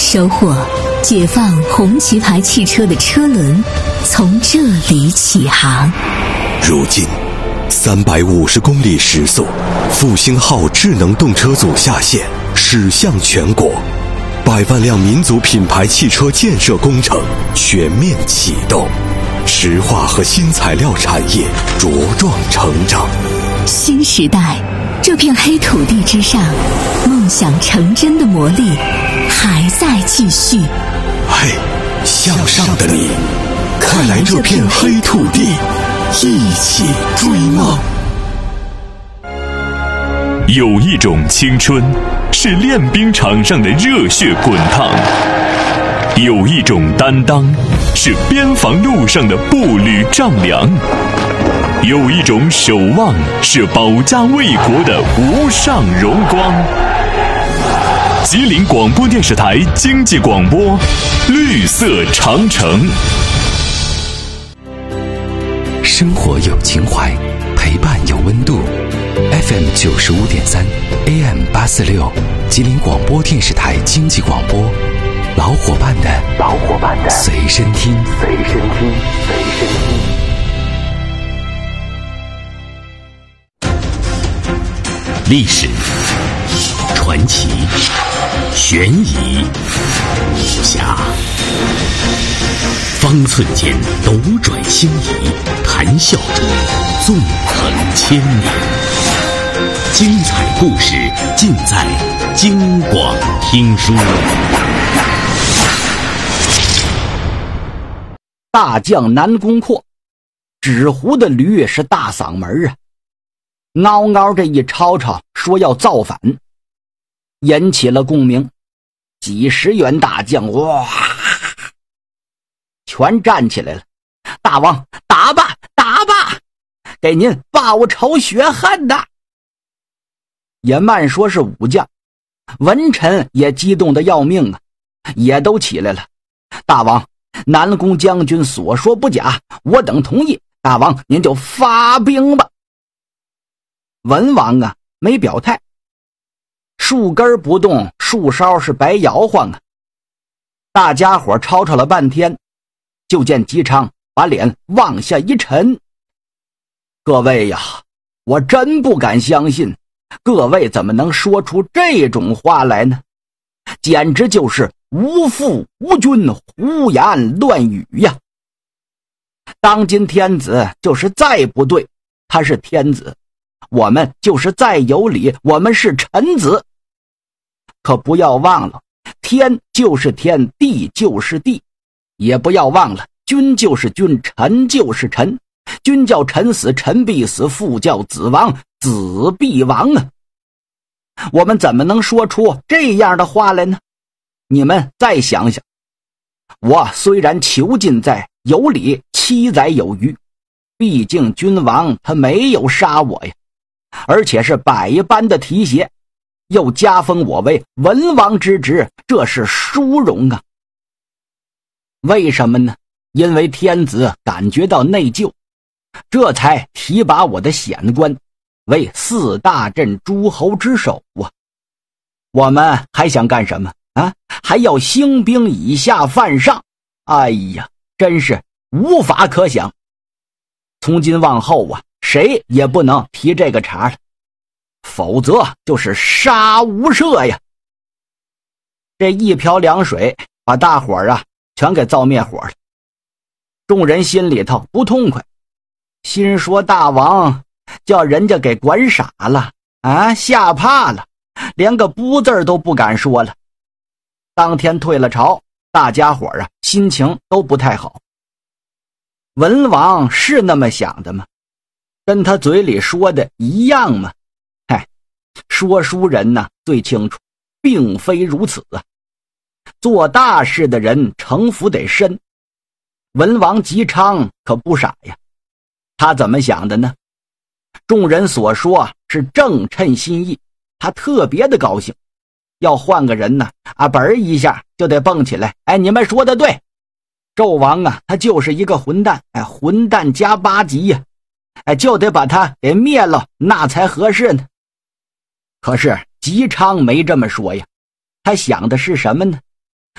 收获解放红旗牌汽车的车轮从这里起航。 如今350公里时速，复兴号智能动车组下线，驶向全国，100万辆民族品牌汽车建设工程全面启动，石化和新材料产业茁壮成长。 新时代，这片黑土地之上，梦想成真的魔力还在继续。 嘿，向上的你，快来这片黑土地，一起追梦。 有一种青春是练兵场上的热血滚烫，有一种担当是边防路上的步履丈量，有一种守望是保家卫国的无上荣光。吉林广播电视台经济广播，绿色长城。 生活有情怀，陪伴有温度。FM 95.3 AM 846，吉林广播电视台经济广播，老伙伴的随身听。 历史、传奇、悬疑、武侠，方寸间斗转星移，谈笑中纵横千年。精彩故事尽在京广听书。 大将南宫阔，纸糊的驴是大嗓门啊，嗷嗷这一吵吵，说要造反，引起了共鸣。几十员大将哇，全站起来了。大王，打吧，打吧，给您报仇雪恨呐！也慢说是武将，文臣也激动得要命啊，也都起来了。大王，南宫将军所说不假，我等同意，大王您就发兵吧。文王啊没表态，树根不动，树梢是白摇晃啊。大家伙吵吵了半天，就见姬昌把脸往下一沉。各位呀，我真不敢相信，各位怎么能说出这种话来呢？简直就是无父无君，胡言乱语呀！当今天子就是再不对，他是天子；我们就是再有理，我们是臣子。可不要忘了，天就是天，地就是地；也不要忘了，君就是君，臣就是臣。君叫臣死，臣必死；父叫子亡，子必亡啊！我们怎么能说出这样的话来呢？你们再想想，我虽然囚禁在有理7载有余，毕竟君王他没有杀我呀，而且是百般的提携，又加封我为文王之职，这是殊荣啊！为什么呢？因为天子感觉到内疚，这才提拔我的显官为4大镇诸侯之首啊！我们还想干什么啊？还要兴兵以下犯上，哎呀，真是无法可想。从今往后啊，谁也不能提这个茬了，否则就是杀无赦呀！这一瓢凉水把大伙啊全给燥灭火了。众人心里头不痛快，心说大王叫人家给管傻了啊，吓怕了，连个不字都不敢说了。当天退了朝，大家伙啊心情都不太好。文王是那么想的吗？跟他嘴里说的一样吗？嗨，说书人呢最清楚，并非如此啊。做大事的人城府得深，文王姬昌可不傻呀。他怎么想的呢？众人所说是正称心意，他特别的高兴。要换个人呢，嘣一下就得蹦起来，哎，你们说的对，纣王啊，他就是一个混蛋，哎，混蛋加8级呀，哎，就得把他给灭了，那才合适呢。可是姬昌没这么说呀，他想的是什么呢？